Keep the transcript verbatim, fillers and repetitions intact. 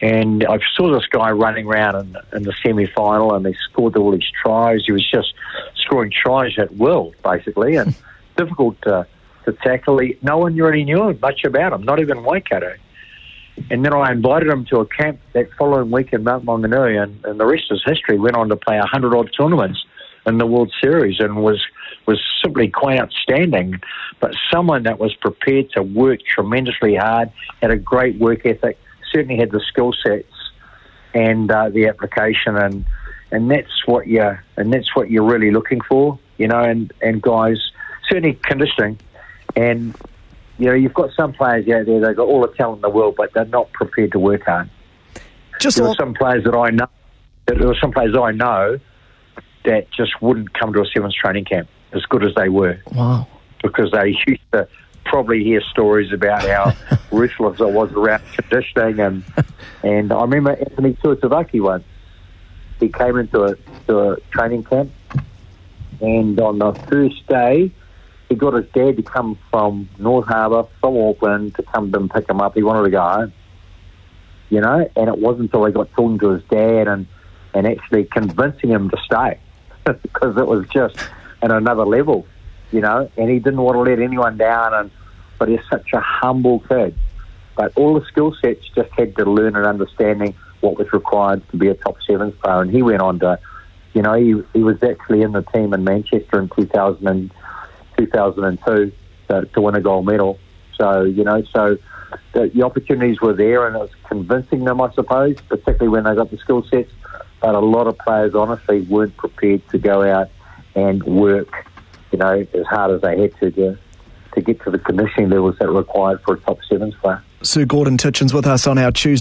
And I saw this guy running around in, in the semi-final, and he scored all these tries. He was just scoring tries at will, basically, and difficult to, to tackle. He, no one really knew much about him, not even Waikato. And then I invited him to a camp that following week in Mount Maunganui, and, and the rest is history. Went on to play a hundred odd tournaments in the World Series, and was was simply quite outstanding. But someone that was prepared to work tremendously hard, had a great work ethic, certainly had the skill sets and uh, the application, and and that's what you and that's what you're really looking for, you know. And, and guys, certainly conditioning, and you know, you've got some players out there, they've got all the talent in the world, but they're not prepared to work hard. Just there all- are some players that I know. There are some players I know that just wouldn't come to a Sevens training camp as good as they were. Wow. Because they used to probably hear stories about how ruthless I was around conditioning, and and I remember Anthony Tuatavaki once. He came into a, to a training camp, and on the first day, he got his dad to come from North Harbour, from Auckland, to come and pick him up. He wanted to go home, you know, and it wasn't until he got talking to his dad and, and actually convincing him to stay because it was just at another level, you know, and he didn't want to let anyone down, and but he's such a humble kid. But all the skill sets just had to learn and understanding what was required to be a top sevens player, and he went on to, you know, he, he was actually in the team in Manchester in two thousand and two thousand two to, to win a gold medal. So, you know, so the, the opportunities were there, and it was convincing them, I suppose, particularly when they got the skill sets. But a lot of players, honestly, weren't prepared to go out and work, you know, as hard as they had to to, to get to the conditioning levels that were required for a top sevens player. Sir Gordon Titchens with us on our Tuesday